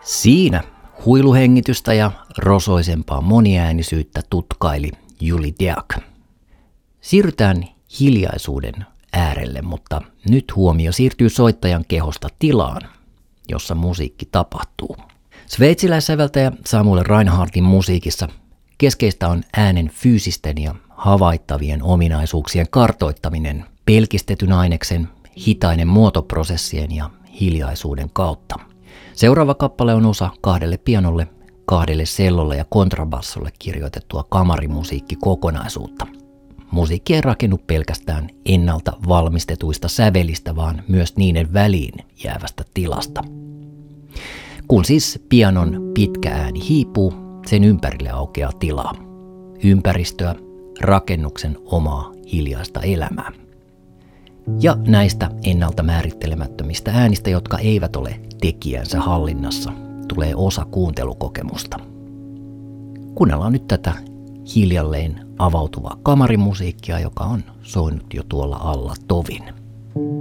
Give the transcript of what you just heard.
Siinä huiluhengitystä ja rosoisempaa moniäänisyyttä tutkaili Juli Deak. Siirrytään hiljaisuuden äärelle, mutta nyt huomio siirtyy soittajan kehosta tilaan, jossa musiikki tapahtuu. Sveitsiläissäveltäjä Samuel Reinhardtin musiikissa keskeistä on äänen fyysisten ja havaittavien ominaisuuksien kartoittaminen pelkistetyn aineksen, hitainen muotoprosessien ja hiljaisuuden kautta. Seuraava kappale on osa 2 pianolle, 2 cellolle ja kontrabassolle kirjoitettua kamarimusiikkikokonaisuutta. Musiikki ei rakennu pelkästään ennalta valmistetuista sävelistä, vaan myös niiden väliin jäävästä tilasta. Kun siis pianon pitkä ääni hiipuu, sen ympärille aukeaa tilaa. Ympäristöä, rakennuksen omaa hiljaista elämää. Ja näistä ennalta määrittelemättömistä äänistä, jotka eivät ole tekijänsä hallinnassa, tulee osa kuuntelukokemusta. Kuunnellaan nyt tätä hiljalleen avautuvaa kamarimusiikkia, joka on soinut jo tuolla alla tovin.